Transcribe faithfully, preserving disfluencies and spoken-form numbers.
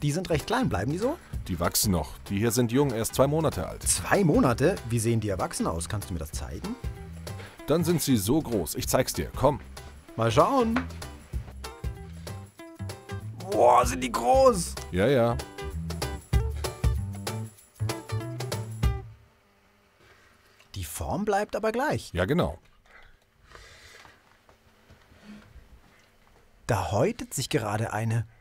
Die sind recht klein, bleiben die so? Die wachsen noch. Die hier sind jung, erst zwei Monate alt. Zwei Monate? Wie sehen die erwachsen aus? Kannst du mir das zeigen? Dann sind sie so groß. Ich zeig's dir. Komm. Mal schauen. Boah, sind die groß! Ja, ja. Die Form bleibt aber gleich. Ja, genau. Da häutet sich gerade eine.